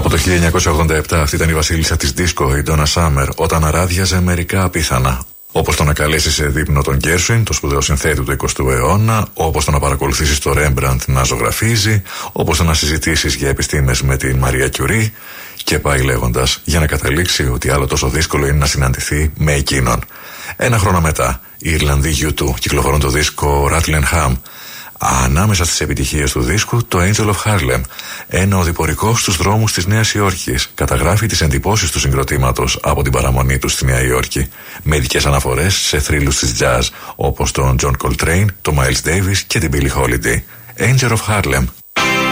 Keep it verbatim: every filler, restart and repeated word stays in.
Από το χίλια εννιακόσια ογδόντα επτά αυτή ήταν η βασίλισσα της δίσκο, η Ντόνα Σάμερ, όταν αράδιαζε μερικά απίθανα. Όπως το να καλέσει σε δείπνο τον Γκέρσουιν, το σπουδαίο συνθέτη του εικοστού αιώνα, όπως το να παρακολουθήσεις το Ρέμπραντ να ζωγραφίζει, όπως το να συζητήσεις για επιστήμες με την Μαρία Κιουρί και πάει λέγοντας, για να καταλήξει ότι άλλο τόσο δύσκολο είναι να συναντηθεί με εκείνον. Ένα χρόνο μετά, οι Ιρλανδοί γιου τού κυκλοφορούν το δίσκο Rattle and Hum. Ανάμεσα στις επιτυχίες του δίσκου, το Angel of Harlem, ένα οδηπορικό στους δρόμους της Νέας Υόρκης, καταγράφει τις εντυπώσεις του συγκροτήματος από την παραμονή του στη Νέα Υόρκη, με ειδικές αναφορές σε θρύλους της jazz, όπως τον John Coltrane, τον Miles Davis και την Billie Holiday. Angel of Harlem.